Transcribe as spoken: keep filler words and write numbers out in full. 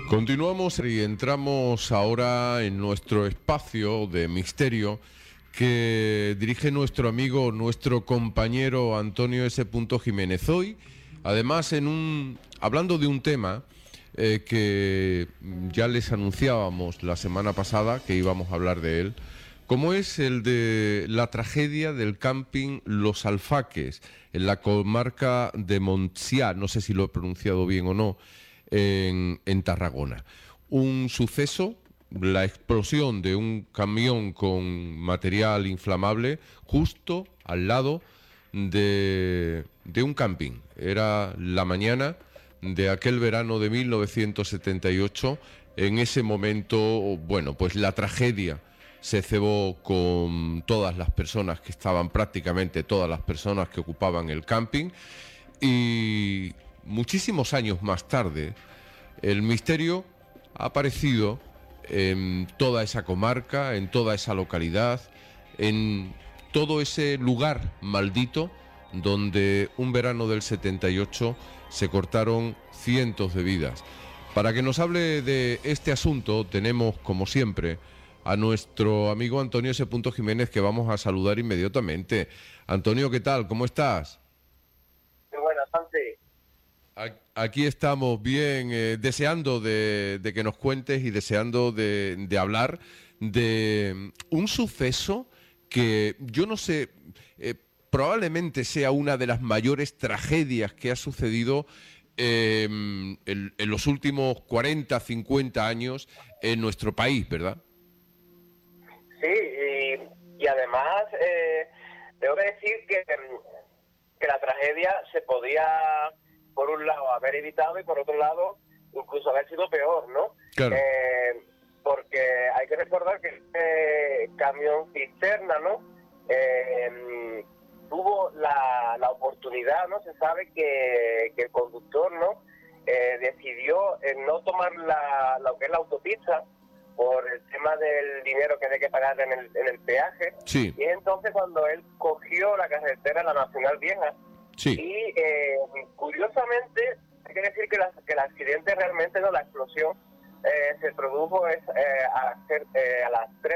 Continuamos y entramos ahora en nuestro espacio de misterio que dirige nuestro amigo, nuestro compañero Antonio S. Jiménez. Hoy, además, en un hablando de un tema eh, que ya les anunciábamos la semana pasada que íbamos a hablar de él, como es el de la tragedia del camping Los Alfaques, en la comarca de Montsià, no sé si lo he pronunciado bien o no, en, en Tarragona. Un suceso, la explosión de un camión con material inflamable justo al lado de, de un camping. Era la mañana de aquel verano de mil novecientos setenta y ocho. En ese momento, bueno, pues la tragedia se cebó con todas las personas que estaban, prácticamente todas las personas que ocupaban el camping, y muchísimos años más tarde el misterio ha aparecido en toda esa comarca, en toda esa localidad, en todo ese lugar maldito donde un verano del setenta y ocho se cortaron cientos de vidas. Para que nos hable de este asunto tenemos, como siempre, a nuestro amigo Antonio S. Jiménez, que vamos a saludar inmediatamente. Antonio, ¿qué tal? ¿Cómo estás? Muy buenas, Santi. Aquí estamos bien, eh, deseando de, de que nos cuentes y deseando de, de hablar de un suceso que yo no sé, eh, probablemente sea una de las mayores tragedias que ha sucedido eh, en, en los últimos cuarenta, cincuenta años en nuestro país, ¿verdad? Sí, y, y además eh, debo decir que, que la tragedia se podía, por un lado, haber evitado y por otro lado, incluso haber sido peor, ¿no? Claro. Eh, porque hay que recordar que este camión cisterna, ¿no? Eh, tuvo la, la oportunidad, ¿no? Se sabe que, que el conductor, ¿no? Eh, decidió eh, no tomar la, lo que es la autopista por el tema del dinero que hay que pagar en el, en el peaje. Sí. Y entonces cuando él cogió la carretera, la Nacional Vieja, Sí. y eh, curiosamente, hay que decir que, la, que el accidente realmente, no, la explosión, eh, se produjo es, eh, a, hacer, eh, a las tres